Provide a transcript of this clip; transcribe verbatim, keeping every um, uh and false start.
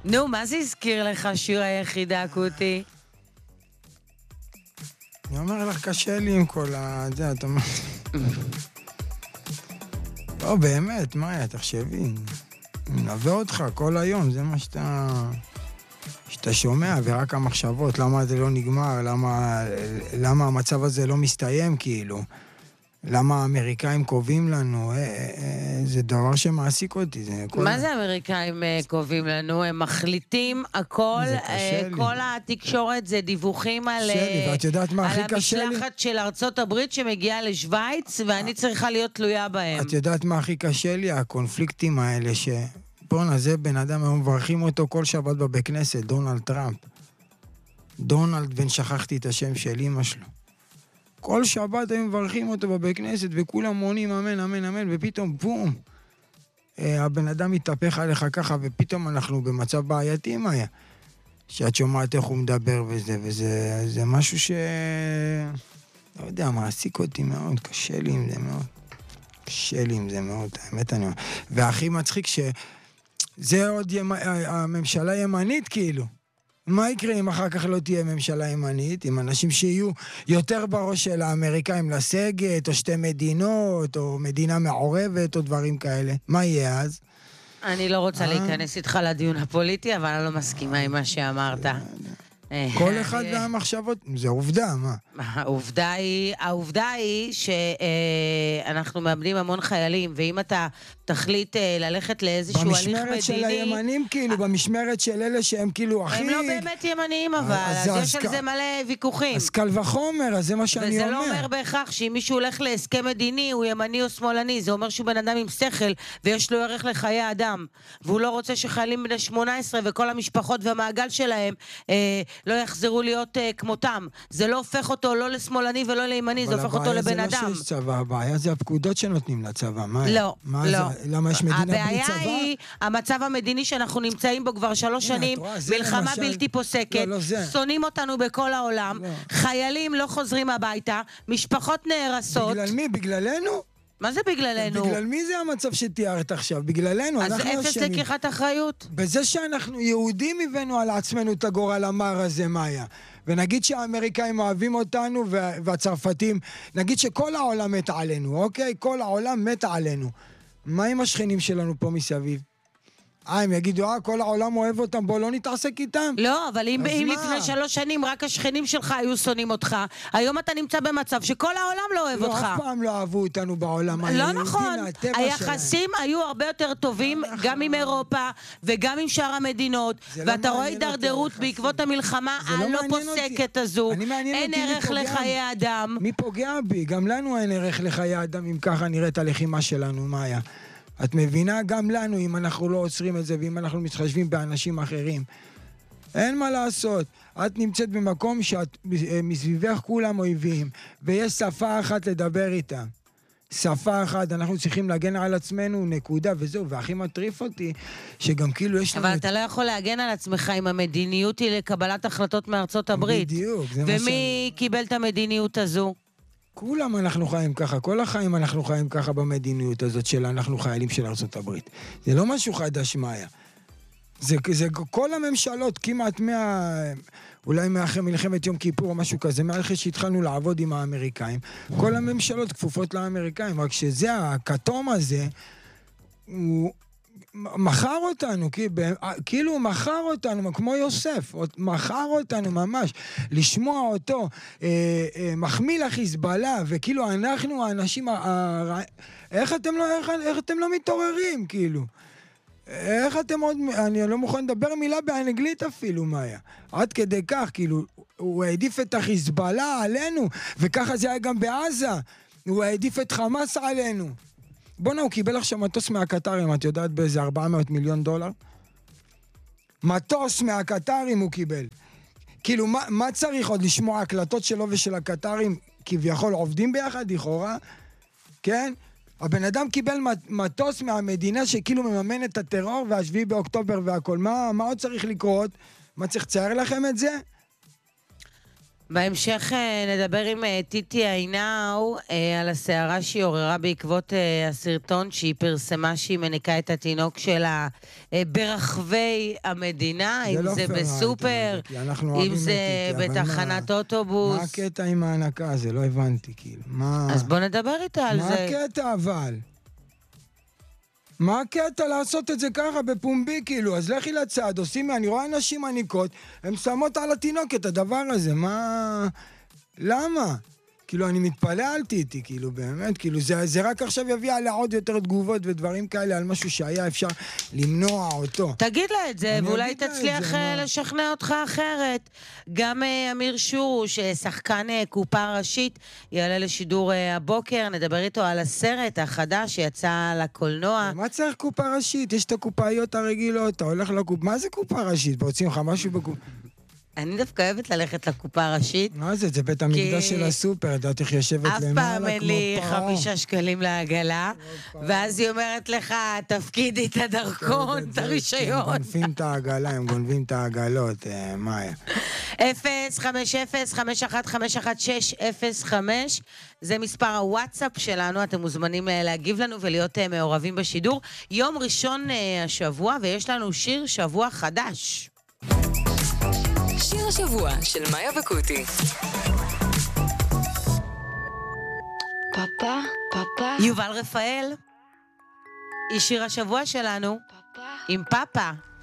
נו, מה זה הזכיר לך שיר היחידה, קוטי? אני אומר לך, קשה לי עם כל ה... זה, אתה אומר... לא, באמת, מאיה, תחשבי. אני מלווה אותך כל היום, זה מה שאתה... שאתה שומע, ורק המחשבות, למה זה לא נגמר, למה, למה המצב הזה לא מסתיים, כאילו. למה האמריקאים קובעים לנו, אה, אה, זה דבר שמעסיק אותי. זה כל... מה זה האמריקאים אה, קובעים לנו? הם מחליטים הכל, אה, כל התקשורת זה דיווחים על, שלי, ואת יודעת מה הכי קשה לי? על המשלחת של ארצות הברית שמגיעה לשוויץ, ואני צריכה להיות תלויה בהם. את יודעת מה הכי קשה לי? הקונפליקטים האלה ש... בונה, זה בן אדם, הם מברכים אותו כל שבת בבית כנסת, דונלד טראמפ. דונלד, בן שכחתי את השם של אמא שלו. כל שבת הם מברכים אותו בבית כנסת, וכולם מונים אמן, אמן, אמן, ופתאום בום. הבן אדם מתהפך עליך ככה, ופתאום אנחנו במצב בעייתי, מה היה? שאת שומעת איך הוא מדבר וזה, וזה זה משהו ש... לא יודע, מעסיק אותי מאוד, קשה לי עם זה מאוד. קשה לי עם זה מאוד, האמת אני אומר. והכי מצחיק ש... זה עוד ימ... הממשלה ימנית כאילו. מה יקרה אם אחר כך לא תהיה ממשלה ימנית? עם אנשים שיהיו יותר בראש של האמריקאים לסגת, או שתי מדינות, או מדינה מעורבת, או דברים כאלה. מה יהיה אז? אני לא רוצה להיכנס איתך לדיון הפוליטי, אבל אני לא מסכימה עם מה שאמרת. כל אחד והמחשבות, זה עובדה, מה? העובדה היא, העובדה היא שאנחנו מאבדים המון חיילים, ואם אתה תחליט ללכת לאיזשהו הליך מדיני... במשמרת של הימנים, כאילו, במשמרת של אלה שהם כאילו הכי... הם לא באמת ימניים, אבל, אז יש על זה מלא ויכוחים. אז קל וחומר, אז זה מה שאני אומר. וזה לא אומר בהכרח שאם מישהו הולך להסכם מדיני, הוא ימני או שמאלני, זה אומר שהוא בן אדם עם שכל, ויש לו ערך לחיי אדם, והוא לא רוצה שחיילים בני שמונה עשרה וכל המשפחות והמעגל שלהם לא יחזרו להיות כמותם. זה לא הופך אותו לא לשמאלני ולא לימני, זה הופך אותו לבן אדם. אבל הבעיה זה לא שיש צבא, הבעיה זה הפקודות שנותנים לצבא. לא, לא. למה יש מדינה בלי צבא? הבעיה היא המצב המדיני שאנחנו נמצאים בו כבר שלוש שנים, מלחמה בלתי פוסקת, שונאים אותנו בכל העולם, חיילים לא חוזרים הביתה, משפחות נהרסות. בגלל מי? בגללנו? מה זה בגללנו? בגלל מי זה המצב שתיארת עכשיו? בגללנו, אז אפס לקיחת אחריות. בזה שאנחנו יהודים הבאנו על עצמנו את הגורל המר הזה, מאיה. ונגיד שהאמריקאים אוהבים אותנו והצרפתים, נגיד שכל העולם מת עלינו, אוקיי? כל העולם מת עלינו. מה עם השכנים שלנו פה מסביב? אה, הם יגידו, אה, כל העולם אוהב אותם, בוא לא נתעסק איתם. לא, אבל אם, אם לפני שלוש שנים רק השכנים שלך היו שונאים אותך, היום אתה נמצא במצב שכל העולם לא אוהב לא, אותך. לא, אף פעם לא אהבו אותנו בעולם. לא נכון, היחסים שלהם. היו הרבה יותר טובים, לא גם נכון. עם אירופה וגם עם שאר המדינות, ואתה לא רואה הידרדרות בעקבות המלחמה הלא לא פוסקת הזו. אין ערך לחיי אדם. מי פוגע בי? גם לנו אין ערך לחיי אדם, אם ככה נראית הלחימה שלנו, מאיה. את מבינה גם לנו אם אנחנו לא עוצרים את זה ואם אנחנו מתחשבים באנשים אחרים. אין מה לעשות. את נמצאת במקום שאת מסביבך כולם אויבים, ויש שפה אחת לדבר איתה. שפה אחת, אנחנו צריכים להגן על עצמנו, נקודה וזהו, והכי מטריף אותי, שגם כאילו יש לנו... אבל אתה לא יכול להגן על עצמך אם המדיניות היא לקבלת החלטות מארצות הברית. בדיוק, זה מה שאני... ומי קיבל את המדיניות הזו? כולם אנחנו חיים ככה, כל החיים אנחנו חיים ככה במדיניות הזאת של אנחנו חיילים של ארצות הברית. זה לא משהו חדש מאיה. זה, זה כל הממשלות, כמעט מה... אולי מאחרי מלחמת יום כיפור או משהו כזה, מאחרי שהתחלנו לעבוד עם האמריקאים, כל הממשלות כפופות לאמריקאים, רק שזה, הכתום הזה, הוא... מחר אותנו, כאילו הוא מחר אותנו, כמו יוסף, מחר אותנו ממש, לשמוע אותו אה, אה, מחמיא לחיזבאללה, וכאילו אנחנו האנשים, הר... איך אתם לא, איך, איך אתם לא מתעוררים, כאילו? איך אתם עוד, אני לא מוכן לדבר מילה באנגלית אפילו, מאיה. עד כדי כך, כאילו, הוא העדיף את החיזבאללה עלינו, וככה זה היה גם בעזה, הוא העדיף את חמאס עלינו. בוא'נה, הוא קיבל עכשיו מטוס מהקטרים, את יודעת באיזה ארבע מאות מיליון דולר? מטוס מהקטרים הוא קיבל. כאילו, מה, מה צריך עוד לשמוע הקלטות שלו ושל הקטרים, כביכול עובדים ביחד, לכאורה? כן? הבן אדם קיבל מטוס מהמדינה שכאילו מממן את הטרור והשביעי באוקטובר והכל. מה, מה עוד צריך לקרות? מה צריך לצייר לכם את זה? בהמשך אה, נדבר עם אה, טיטי עינאו אה, על הסערה שהיא עוררה בעקבות אה, הסרטון שהיא פרסמה שהיא מניקה את התינוק שלה אה, ברחבי המדינה, זה אם לא זה פייר בסופר, האייטם הזה, כי אנחנו אם אוהבים את זה טיטי, אבל בתחנת מה- אוטובוס. מה הקטע עם ההנקה הזה? לא הבנתי, כאילו. מה... אז בוא נדבר איתה על מה זה. הקטע אבל? מה הקטע לעשות את זה ככה בפומבי כאילו? אז לכי לצד, עושים, אני רואה אנשים מניקות, הם שמות על התינוק את הדבר הזה, מה... למה? כאילו, אני מתפלא על טיטי, כאילו, באמת, כאילו, זה, זה רק עכשיו יביא עליה עוד יותר תגובות ודברים כאלה על משהו שהיה אפשר למנוע אותו. תגיד לה את זה, אני ואולי אגיד לה את תצליח זה, אה, מה? לשכנע אותך אחרת. גם אה, אמיר שורוש, שחקן אה, קופה ראשית, יעלה לשידור אה, הבוקר, נדבר איתו על הסרט החדש שיצא לקולנוע. מה צריך קופה ראשית? יש את הקופאיות הרגילות, אתה הולך לקופה, מה זה קופה ראשית? רוצים לך משהו בקופה? אני דווקא אוהבת ללכת לקופה ראשית. מה זה? זה בית המקדש של הסופר, יודעת איך יושבת אף למעלה פעם אין כמו לי פרעה. חמישה שקלים לעגלה, ואז היא אומרת לך, תפקידי את הדרכון, את הם הרישיון. גונבים את העגלה, הם גונבים את העגלות, אה, מאיה. אפס חמש אפס חמש אחת חמש אחת שש אפס חמש, זה מספר הוואטסאפ שלנו, אתם מוזמנים אה, להגיב לנו ולהיות אה, מעורבים בשידור. יום ראשון אה, השבוע, ויש לנו שיר שבוע חדש. שיר השבוע של מאיה וקוטי. פאפה, פאפה, יובל רפאל, היא שיר השבוע שלנו, פאפה. עם פאפה.